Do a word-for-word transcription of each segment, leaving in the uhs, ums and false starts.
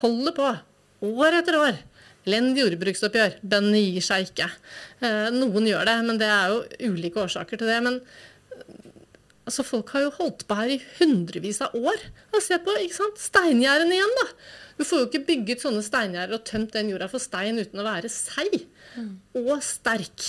holder på, år etter år. Elendig jordbruksoppgjør, bøndene gir seg ikke. Eh, noen gjør det, men det er jo ulike årsaker til det. Men altså, folk har jo holdt på her i hundrevis av år. Og se på, ikke sant? Steingjerdene igjen da. Du får jo ikke bygget sånne steingjerder og tømt den jorda for stein uten å være seig mm. og sterk.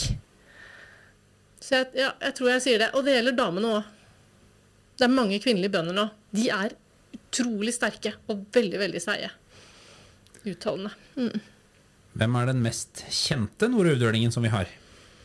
Så jeg, ja, jeg tror jeg sier det. Og det gjelder damene også. Det er mange kvinnelige bønder nå. De er utrolig sterke og veldig, veldig seige. Utholdende. Mm. Hvem er den mest kjente nord-uvdølingen som vi har?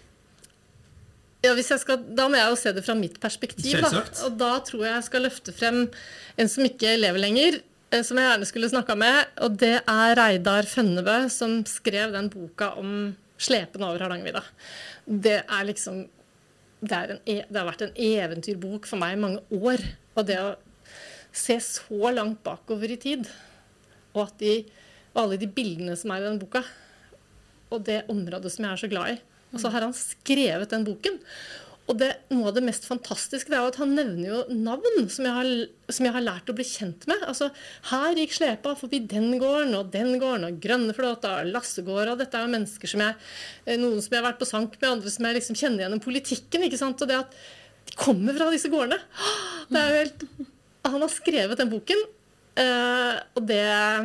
Ja, hvis jeg skal, da må jeg jo se det fra mitt perspektiv. Selvsagt. Da. Og da tror jeg jeg skal løfte frem en som ikke lever lenger, som jeg gjerne skulle snakket med, og det er Reidar Fønnebø, som skrev den boka om slepen over Hardangervidda. Det er liksom, det, er en, det har vært en eventyrbok for meg i mange år, og det å se så langt bakover i tid, og at de og alle de bildene som er i den boka, og det området som jeg er så glad i. Og så har han skrevet den boken. Og det, noe av det mest fantastiske det er at han nevner jo navn som jeg, har, som jeg har lært å bli kjent med. Altså, her gikk slepa forbi den gården, og den gården, og Grønneflåta, og Lassegård, og dette er jo mennesker som jeg, noen som jeg har vært på sank med, andre som jeg liksom kjenner gjennom politikken, ikke sant? Og det at de kommer fra disse gårdene. Det er jo helt... Han har skrevet den boken, og det...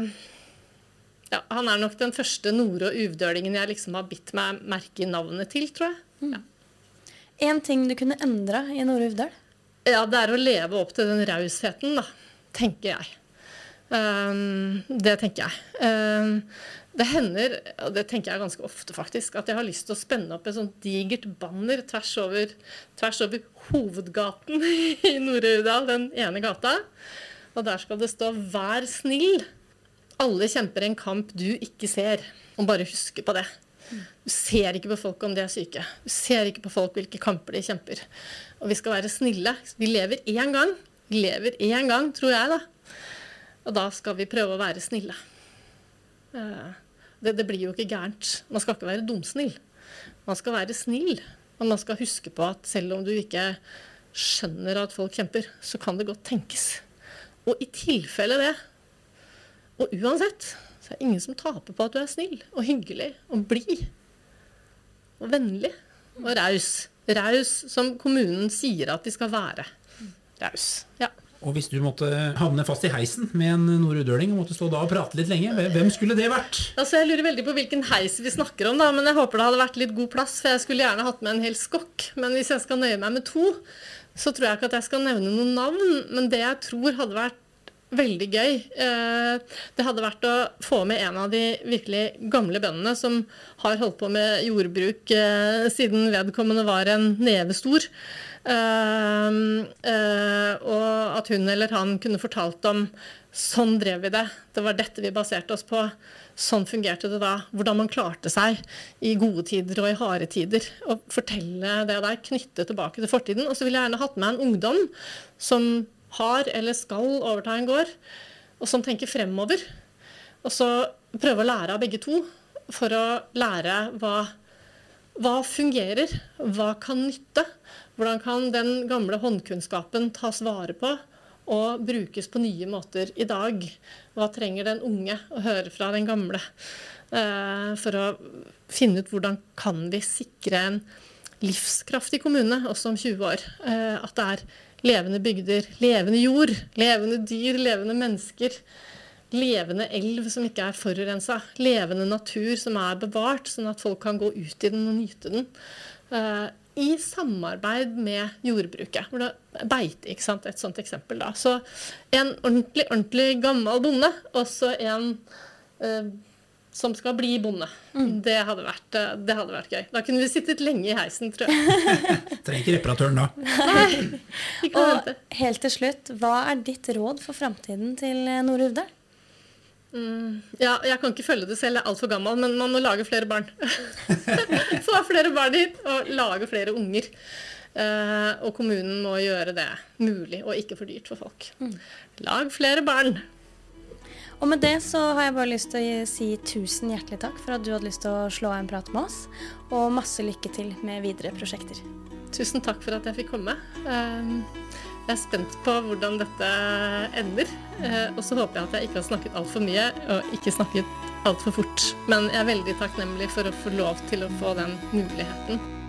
Ja, han er nok den første nord- og uvdølingen jeg liksom har bitt meg merke i navnet til, tror jeg. Ja. En ting du kunne endre i Nord-Uvdøl? Ja, det er å leve opp til den rausheten, da, tenker jeg. Um, det tenker jeg. Um, det hender, og det tenker jeg ganske ofte faktisk, at jeg har lyst til å spenne opp et sånt digert banner tvers over, tvers over hovedgaten i Nord-Uvdal, den ene gata. Og der skal det stå «Vær snill». Alle kjemper en kamp du ikke ser, og bare husker på det. Du ser ikke på folk om de er syke. Du ser ikke på folk hvilke kamper de kjemper. Og vi skal være snille. Vi lever en gang. Vi lever en gang, tror jeg da. Og da skal vi prøve å være snille. Det, det blir jo ikke gærent. Man skal ikke være dumsnill. Man skal være snill. Og man skal huske på at selv om du ikke skjønner at folk kjemper, så kan det godt tenkes. Og i tilfelle det, og uansett, så er det ingen som taper på at du er snill, og hyggelig, og blid, og vennlig, og raus. Raus som kommunen sier at de skal være. Raus, ja. Og hvis du måtte havne fast i heisen med en nord-uvdøling og måtte stå da og prate litt lenge, hvem skulle det vært? Altså, jeg lurer veldig på hvilken heis vi snakker om da, men jeg håper det hadde vært litt god plass, for jeg skulle gjerne hatt med en hel skokk. Men hvis jeg skal nøye meg med to, så tror jeg ikke at jeg skal nevne noen navn, men det jeg tror hadde vært veldig gøy. Det hadde vært å få med en av de virkelig gamle bøndene som har holdt på med jordbruk siden vedkommende var en nevestor. Og at hun eller han kunne fortalt om sånn drev vi det. Det var dette vi baserte oss på. Sånn fungerte det da. Hvordan man klarte seg i gode tider og i harde tider. Og fortelle det der, knytte tilbake til fortiden. Og så ville jeg gjerne hatt med en ungdom som har eller skal overta en gård, og som tenker fremover. Og så prøve å lære av begge to, for å lære hva, hva fungerer, hva kan nytte, hvordan kan den gamle håndkunnskapen tas vare på, og brukes på nye måter i dag. Hva trenger den unge å høre fra den gamle, eh, for å finne ut hvordan kan vi sikre en livskraftig kommune, også om tjue år. Eh, at det er levende bygder, levende jord, levende dyr, levende mennesker, levende elv som ikke er forurenset, levende natur som er bevart, sånn at folk kan gå ut i den og nyte den. Uh, I samarbeid med jordbruket, hvor det er beite, ikke sant, et sånt eksempel da. Så en ordentlig, ordentlig gammel bonde, og så en uh, som skal bli bonde. Mm. Det, hadde vært, det hadde vært gøy. Da kunne vi sittet lenge i heisen, tror jeg. Trenger ikke reparatøren da. Nei, ikke og vente. Helt til slutt, hva er ditt råd for fremtiden til Nord-Uvdøl? Mm, ja, jeg kan ikke følge det selv, jeg er alt for gammel, men man må lage flere barn. Få flere barn hit, og lage flere unger. Uh, og kommunen må gjøre det mulig, og ikke for dyrt for folk. Mm. Lag flere barn. Og med det så har jeg bare lyst til å si tusen hjertelig takk for at du hadde lyst til å slå en prat med oss, og masse lykke til med videre prosjekter. Tusen takk for at jeg fikk komme. Um, Jeg er spent på hvordan dette ender, og så håper jeg at jeg ikke har snakket alt for mye, og ikke snakket alt for fort. Men jeg er veldig takknemlig for å få lov til å få den muligheten.